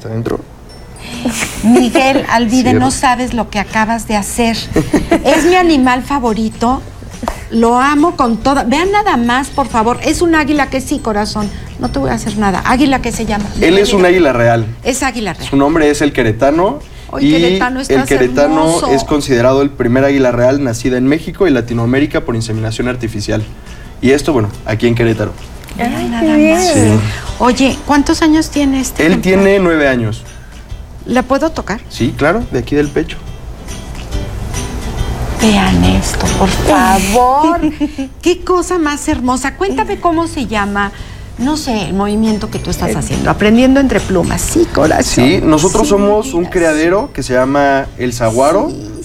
hasta adentro. Miguel Alvide, no sabes lo que acabas de hacer. Es mi animal favorito. Lo amo con toda. Vean nada más, por favor. Es un águila que sí, corazón. No te voy a hacer nada. Águila que se llama. Él es un águila real. Es águila real. Su nombre es el queretano. Hoy y queretano, el queretano hermoso. es considerado el primer águila real nacida en México y Latinoamérica por inseminación artificial. Y esto, bueno, aquí en Querétaro. Vean nada más. Sí. Oye, ¿cuántos años tiene este? Él ejemplar? tiene 9 años. ¿Le puedo tocar? Sí, claro, de aquí del pecho. Vean esto, por favor. Qué cosa más hermosa. Cuéntame cómo se llama, no sé, el movimiento que tú estás haciendo. Aprendiendo entre plumas. Sí, corazón. Sí, nosotros Sí, somos un mira, criadero que se llama El Saguaro. Sí.